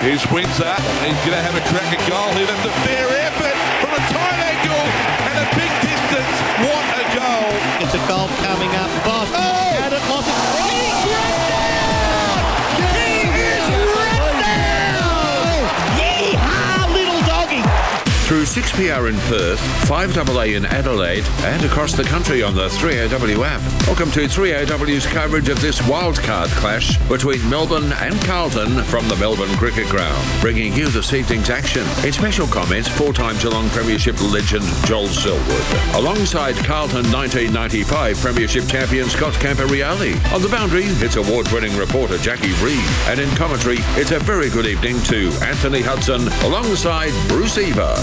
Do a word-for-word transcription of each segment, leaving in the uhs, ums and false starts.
Here's Windsor. He's going to have a crack at goal here. That's a fair effort from a tight angle and a big distance. What a goal. It's a goal coming up. Boss. Oh! Had it, lost it. He's run down! He is run down! Yeehaw, little doggy! Through six P R in Perth, five A A in Adelaide, and across the country on the three A W app. Welcome to three A W's coverage of this wildcard clash between Melbourne and Carlton from the Melbourne Cricket Ground, bringing you this evening's action. In special comments, four-time Geelong Premiership legend Joel Selwood, alongside Carlton nineteen ninety-five Premiership champion Scott Camporeale. On the boundary, it's award-winning reporter Jackie Reid, and in commentary, it's a very good evening to Anthony Hudson alongside Bruce Eva.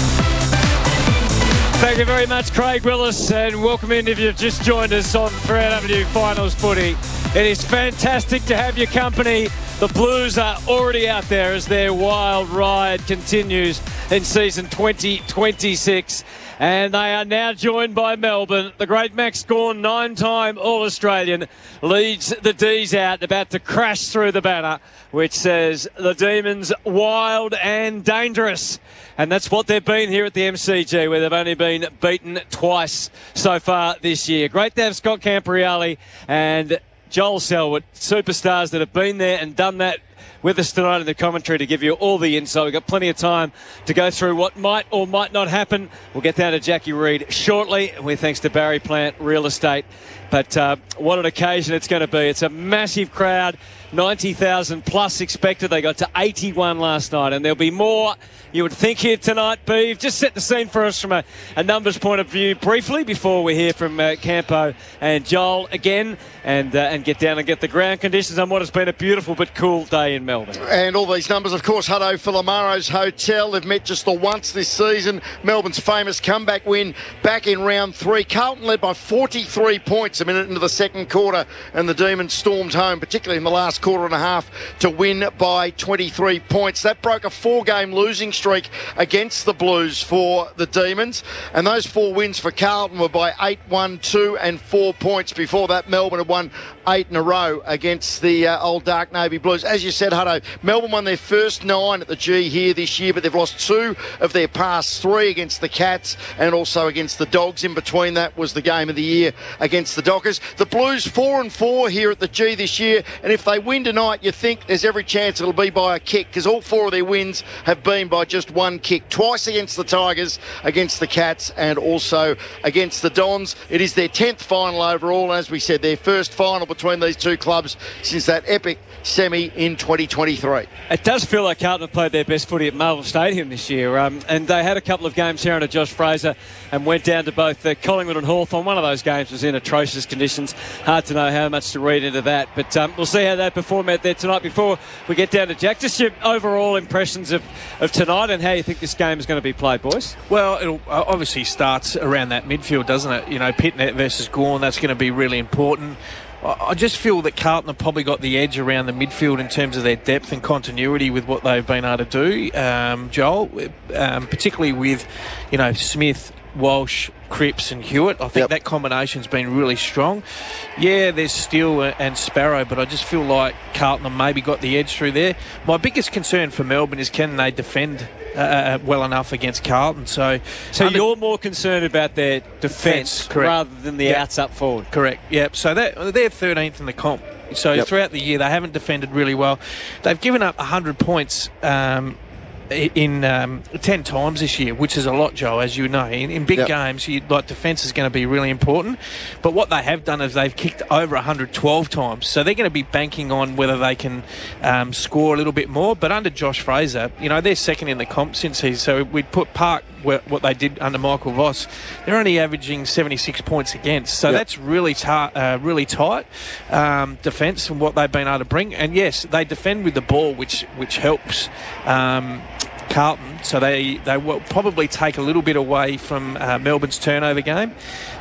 Thank you very much, Craig Willis, and welcome in if you've just joined us on three A W Finals Footy. It is fantastic to have your company. The Blues are already out there as their wild ride continues in season twenty twenty-six. And they are now joined by Melbourne. The great Max Gawn, nine-time All-Australian, leads the D's out, about to crash through the banner, which says the Demons wild and dangerous. And that's what they've been here at the M C G, where they've only been beaten twice so far this year. Great to have Scott Camporeale and Joel Selwood, superstars that have been there and done that with us tonight in the commentary to give you all the insight. We've got plenty of time to go through what might or might not happen. We'll get down to Jackie Reid shortly, with thanks to Barry Plant Real Estate. But uh, what an occasion it's going to be. It's a massive crowd, ninety thousand plus expected. They got to eighty-one last night, and there'll be more, you would think, here tonight. Beav, just set the scene for us from a, a numbers point of view briefly before we hear from uh, Campo and Joel again, and uh, and get down and get the ground conditions on what has been a beautiful but cool day in Melbourne. And all these numbers, of course, Hutto Filamaro's Hotel. They've met just the once this season. Melbourne's famous comeback win back in round three. Carlton led by forty-three points a minute into the second quarter, and the Demons stormed home, particularly in the last quarter and a half, to win by twenty-three points. That broke a four-game losing streak against the Blues for the Demons, and those four wins for Carlton were by eight, one, two and four points. Before that, Melbourne had won eight in a row against the uh, old Dark Navy Blues. As you said, Hutto, Melbourne won their first nine at the G here this year, but they've lost two of their past three against the Cats and also against the Dogs. In between that was the game of the year against the Dockers. The Blues four and four here at the G this year, and if they win tonight, you think there's every chance it'll be by a kick, because all four of their wins have been by just one kick. Twice against the Tigers, against the Cats, and also against the Dons. It is their tenth final overall, and as we said, their first final between these two clubs since that epic semi in twenty twenty-three. It does feel like Carlton have played their best footy at Marvel Stadium this year, um, and they had a couple of games here under Josh Fraser and went down to both uh, Collingwood and Hawthorn. One of those games was in atrocious conditions. Hard to know how much to read into that, but um, we'll see how they perform out there tonight. Before we get down to Jack, just your overall impressions of, of tonight and how you think this game is going to be played, boys. Well, it obviously starts around that midfield, doesn't it? You know, Pitnet versus Gawn, that's going to be really important. I just feel that Carlton have probably got the edge around the midfield in terms of their depth and continuity with what they've been able to do, um, Joel, um, particularly with, you know, Smith, Walsh, Cripps and Hewitt. I think yep. that combination's been really strong. Yeah, there's Steele and Sparrow, but I just feel like Carlton have maybe got the edge through there. My biggest concern for Melbourne is can they defend uh, well enough against Carlton. So so under- you're more concerned about their defence rather than the yep. outs up forward? Correct, yep. So that, they're thirteenth in the comp. So yep. throughout the year, they haven't defended really well. They've given up one hundred points um, in um, ten times this year, which is a lot, Joe, as you know. In, in big yep. games, you, like defence is going to be really important. But what they have done is they've kicked over one hundred twelve times. So they're going to be banking on whether they can um, score a little bit more. But under Josh Fraser, you know, they're second in the comp since he's... So we'd put Park what they did under Michael Voss. They're only averaging seventy-six points against. So yep. that's really, ta- uh, really tight um, defence and what they've been able to bring. And yes, they defend with the ball, which, which helps... Um, Carlton, so they, they will probably take a little bit away from uh, Melbourne's turnover game.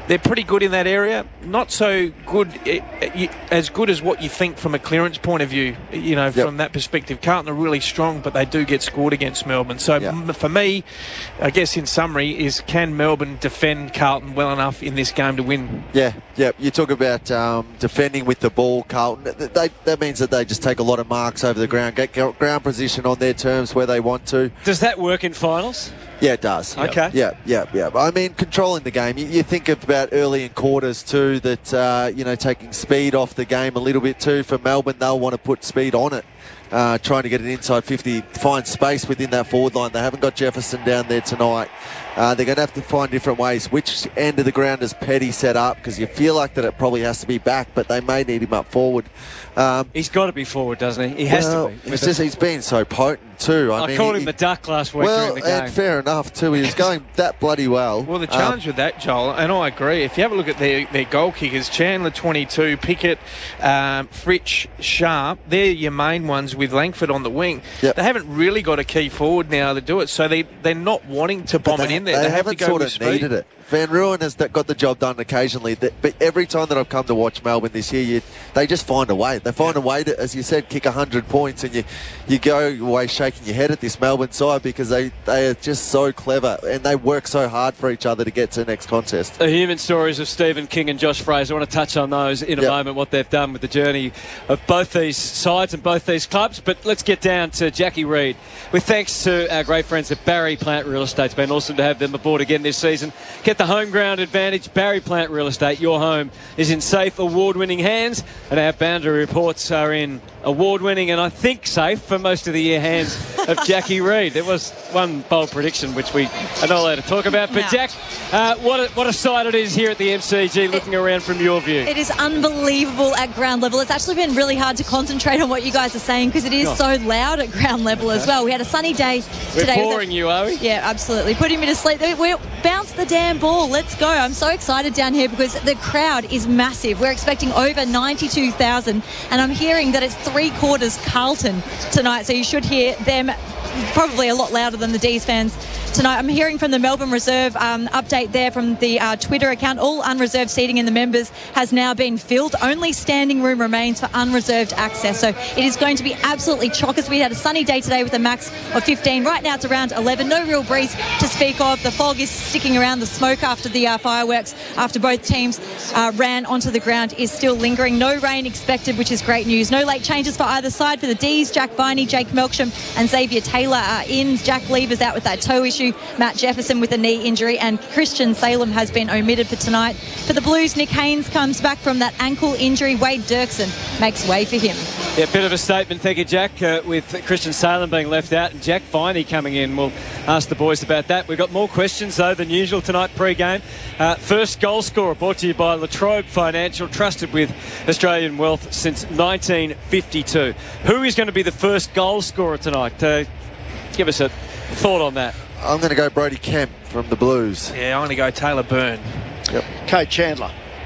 they're pretty good in that area. Not so good, eh, eh, as good as what you think from a clearance point of view. You know, Yep. from that perspective, Carlton are really strong, but they do get scored against Melbourne. So Yep. m- for me, I guess in summary, is can Melbourne defend Carlton well enough in this game to win? Yeah, yeah. You talk about um, defending with the ball, Carlton. Th- They, that means that they just take a lot of marks over the ground, get g- ground position on their terms where they want to. Does that work in finals? Yeah, it does. Okay. Yeah, yeah, yeah. I mean, controlling the game. You, you think about early in quarters too that, uh, you know, taking speed off the game a little bit too. For Melbourne, they'll want to put speed on it. Uh, trying to get an inside fifty, find space within that forward line. They haven't got Jefferson down there tonight. Uh, they're going to have to find different ways. Which end of the ground does Petty set up? Because you feel like that it probably has to be back, but they may need him up forward. Um, He's got to be forward, doesn't he? He has well, to be. It's just he's been so potent too. I, I mean, called he, him the duck last week well, during the game. and fair enough too. He was going that bloody well. Well, the Um, challenge with that, Joel, and I agree, if you have a look at their, their goal kickers, Chandler twenty-two, Pickett, um, Fritsch, Sharp, they're your main ones with Langford on the wing. Yep. They haven't really got a key forward now to do it, so they, they're not wanting to bomb But it in there. They, They, have to haven't go sort with of speed. needed it. Van Ruin has that- got the job done occasionally, that, but every time that I've come to watch Melbourne this year, you, they just find a way. They find a way to, as you said, kick one hundred points, and you, you go away shaking your head at this Melbourne side because they, they are just so clever and they work so hard for each other to get to the next contest. The human stories of Stephen King and Josh Fraser. I want to touch on those in a Yep. moment, what they've done with the journey of both these sides and both these clubs. But let's get down to Jackie Reid. With thanks to our great friends at Barry Plant Real Estate. It's been awesome to have them aboard again this season. Get the home ground advantage. Barry Plant Real Estate. Your home is in safe, award-winning hands. And our boundary reports are in award-winning and I think safe for most of the year hands of Jackie Reid. There was one bold prediction which we are not allowed to talk about. But No. Jack, uh, what, a, what a sight it is here at the M C G looking around from your view. It is unbelievable at ground level. It's actually been really hard to concentrate on what you guys are saying because it is Oh. so loud at ground level as well. We had a sunny day We're today. with a- boring you, are we? Yeah, absolutely. Putting me to sleep. We, we bounce the damn ball. Let's go. I'm so excited down here because the crowd is massive. We're expecting over ninety-two thousand and I'm hearing that it's three quarters Carlton tonight. So you should hear them probably a lot louder than the D's fans tonight. I'm hearing from the Melbourne Reserve um, update there from the uh, Twitter account. All unreserved seating in the members has now been filled. Only standing room remains for unreserved access. So it is going to be absolutely chockers. We had a sunny day today with a max of fifteen. Right now it's around eleven. No real breeze to speak of. The fog is sticking around. The smoke after the uh, fireworks, after both teams uh, ran onto the ground, is still lingering. No rain expected, which is great news. No late changes for either side. For the D's, Jack Viney, Jake Melksham and Xavier Taylor are in. Jack Lever's out with that toe issue. Matt Jefferson with a knee injury, and Christian Salem has been omitted for tonight. For the Blues, Nick Haynes comes back from that ankle injury. Wade Dirksen makes way for him. Yeah, bit of a statement. Thank you, Jack, uh, with Christian Salem being left out and Jack Viney coming in. We'll ask the boys about that. We've got more questions, though, than usual tonight pre-game. Uh, first goal scorer brought to you by Latrobe Financial, trusted with Australian wealth since nineteen fifty-two. Who is going to be the first goal scorer tonight? Uh, give us a thought on that. I'm going to go Brody Kemp from the Blues. Yeah, I'm going to go Taylor Byrne. Kate Chandler.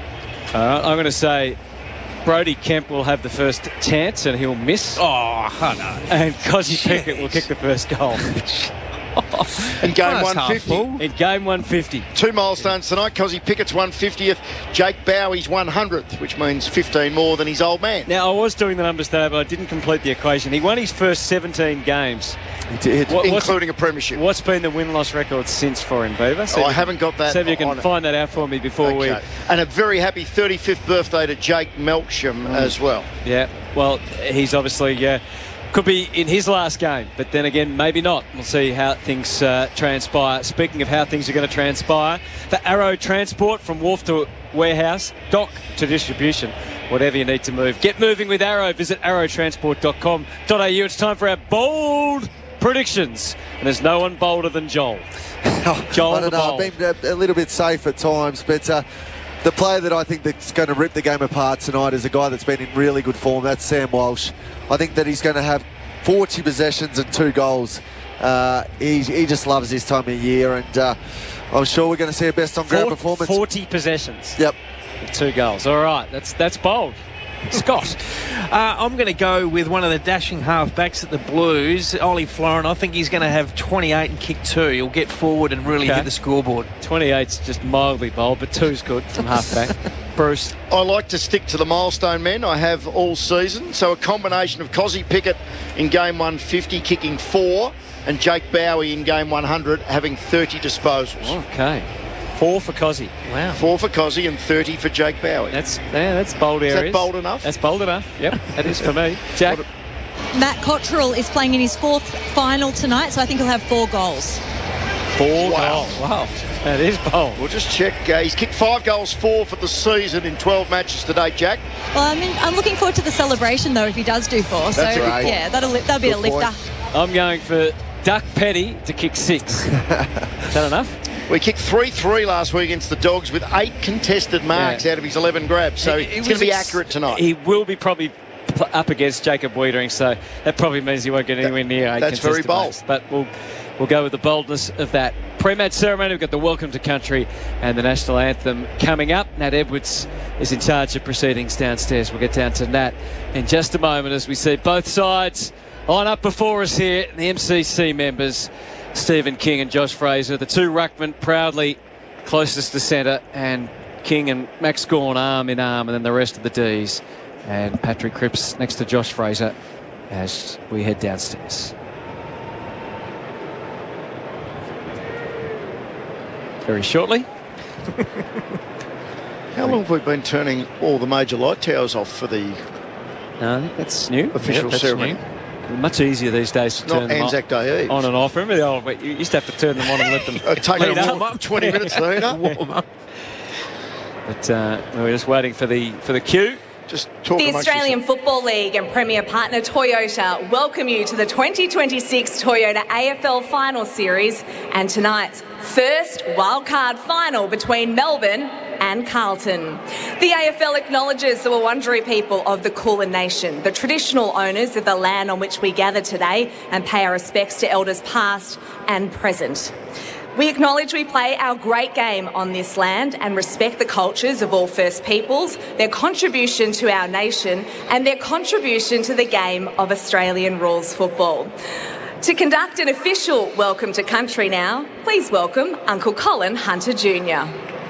Uh, I'm going to say Brody Kemp will have the first chance and he'll miss. Oh, I know. And Cosy Pickett will kick the first goal. In game Glass one half fifty. full. In game one fifty. Two milestones tonight. Cosy Pickett's one fiftieth. Jake Bowie's one hundredth, which means fifteen more than his old man. Now, I was doing the numbers today, but I didn't complete the equation. He won his first seventeen games. He did. What- what's- including a premiership. What's been the win-loss record since for him, Beaver? See Oh, if I you- haven't got that See if you can on- find that out for me before Okay. And a very happy thirty-fifth birthday to Jake Melksham as well. we... Yeah, well, he's obviously... Uh, could be in his last game, but then again, maybe not. We'll see how things uh, transpire. Speaking of how things are going to transpire, the Arrow Transport from wharf to warehouse, dock to distribution, whatever you need to move. Get moving with Arrow. Visit arrow transport dot com dot a u. It's time for our bold predictions. And there's no one bolder than Joel. Joel I don't the know. bold. I've been a, a little bit safe at times, but uh, the player that I think that's going to rip the game apart tonight is a guy that's been in really good form. That's Sam Walsh. I think that he's going to have forty possessions and two goals. Uh, he, he just loves this time of year, and uh, I'm sure we're going to see a best on ground Four- performance. forty possessions. Yep. Two goals. All right, that's that's bold. Scott. Uh, I'm going to go with one of the dashing half-backs at the Blues, Ollie Florin. I think he's going to have twenty-eight and kick two. He'll get forward and really Okay. hit the scoreboard. twenty-eight's just mildly bold, but two's good from half-back. Bruce. I like to stick to the milestone men. I have all season. So a combination of Cozzy Pickett in game one fifty kicking four and Jake Bowie in game one hundred having thirty disposals. Okay. Four for Cozzy. Wow. Four for Cozzy and thirty for Jake Bowie. That's yeah, that's bold Is areas. that bold enough? That's bold enough. Yep, that is for me. Jack. Matt Cottrell is playing in his fourth final tonight, so I think he'll have four goals. Four Wow. goals. Wow. That is bold. We'll just check. Uh, he's kicked five goals, four for the season in twelve matches today, Jack. Well, I mean, I'm looking forward to the celebration, though, if he does do four. So, That's a good point. yeah, that'll, li- that'll be Good a lifter. point. I'm going for Duck Petty to kick six. Is that enough? We kicked three three last week against the Dogs with eight contested marks Yeah. out of his eleven grabs. So It- it it's going to be was ex- accurate tonight. He will be probably pl- up against Jacob Wiedering, so that probably means he won't get anywhere near eight that's very contested bold. marks. But we'll we'll go with the boldness of that. Pre-match ceremony, we've got the Welcome to Country and the National Anthem coming up. Nat Edwards is in charge of proceedings downstairs. We'll get down to Nat in just a moment as we see both sides line up before us here. The M C C members, Stephen King and Josh Fraser, the two ruckmen proudly closest to centre, and King and Max Gawn arm in arm, and then the rest of the Ds. And Patrick Cripps next to Josh Fraser as we head downstairs. Very shortly. How long have we been turning all the major light towers off for the No, I think that's new. official Yep, that's ceremony? new. Much easier these days to Not turn them Anzac Day Eve. on, on and off. Remember the old, wait, you used to have to turn them on and let them Uh, take heat a up. warm up. twenty minutes to heat up. Warm up. But uh, we're just waiting for the for the cue. Just talk The amongst Australian yourselves. Football League and Premier Partner Toyota welcome you to the twenty twenty-six Toyota A F L Final Series and tonight's first wildcard final between Melbourne and Carlton. The A F L acknowledges the Wurundjeri people of the Kulin Nation, the traditional owners of the land on which we gather today, and pay our respects to elders past and present. We acknowledge we play our great game on this land and respect the cultures of all First Peoples, their contribution to our nation and their contribution to the game of Australian rules football. To conduct an official welcome to country now, please welcome Uncle Colin Hunter Junior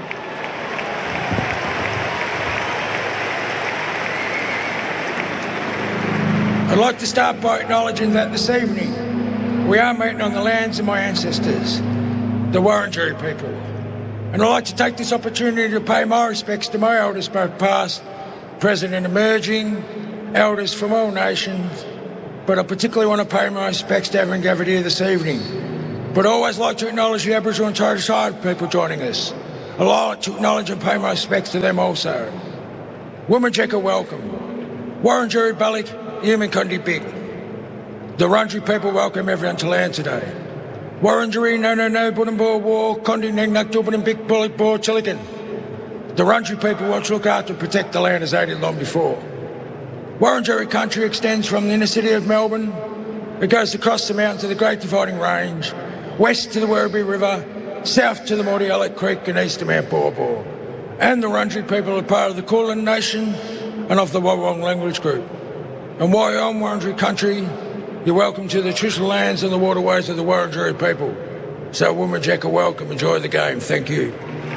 I'd like to start by acknowledging that this evening we are meeting on the lands of my ancestors, the Wurundjeri people. And I'd like to take this opportunity to pay my respects to my elders, both past, present and emerging, elders from all nations, but I particularly want to pay my respects to everyone gathered here this evening. But I always like to acknowledge the Aboriginal and Torres Strait people joining us. I'd like to acknowledge and pay my respects to them also. Woomajeka, welcome. Wurundjeri Balik, Human Kundi Big. The Wurundjeri people welcome everyone to land today. Wurundjeri no no no Budambor War Kondi Neng Nak Dubanim Big Bullet Bor Chilikan. The Wurundjeri people want to look after and protect the land as they did long before. Wurundjeri country extends from the inner city of Melbourne. It goes across the mountains of the Great Dividing Range, west to the Werribee River, south to the Mordialloc Creek and east to Mount Bor Bor. And the Wurundjeri people are part of the Kulin Nation and of the Wurrung language group. And while you're on Wurundjeri country, you're welcome to the traditional lands and the waterways of the Wurundjeri people. So Woomajeka, welcome, enjoy the game. Thank you.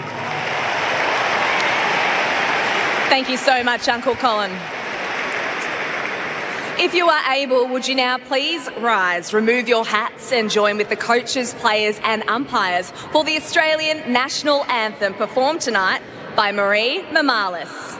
Thank you so much, Uncle Colin. If you are able, would you now please rise, remove your hats and join with the coaches, players and umpires for the Australian National Anthem performed tonight by Marie Mamalis.